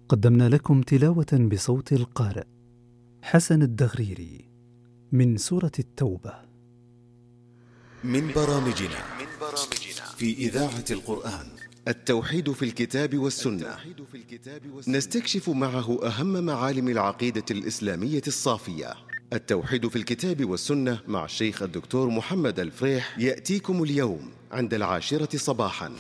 قدمنا لكم تلاوة بصوت القارئ حسن الدغريري من سورة التوبة من برامجنا في إذاعة القرآن التوحيد في الكتاب والسنة. نستكشف معه أهم معالم العقيدة الإسلامية الصافية. التوحيد في الكتاب والسنة مع الشيخ الدكتور محمد الفريح يأتيكم اليوم عند 10 صباحا.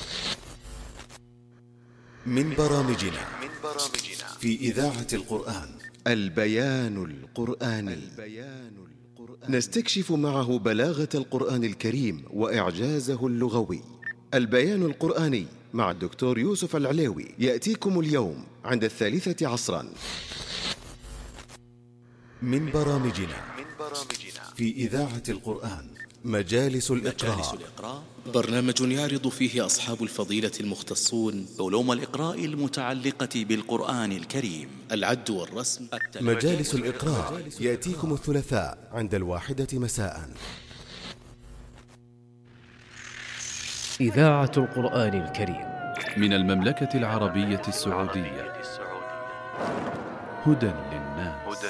من برامجنا في إذاعة القرآن البيان القرآني. نستكشف معه بلاغة القرآن الكريم وإعجازه اللغوي. البيان القرآني مع الدكتور يوسف العليوي يأتيكم اليوم عند 3 عصرا. من برامجنا في إذاعة القرآن مجالس الإقراء، برنامج يعرض فيه أصحاب الفضيلة المختصون علوم الإقراء المتعلقة بالقرآن الكريم، العد والرسم. مجالس الإقراء يأتيكم الثلاثاء عند 1 مساء. إذاعة القرآن الكريم من المملكة العربية السعودية. هدى للناس.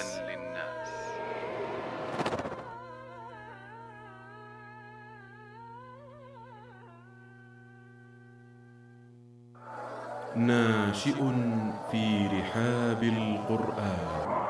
ناشئ في رحاب القرآن.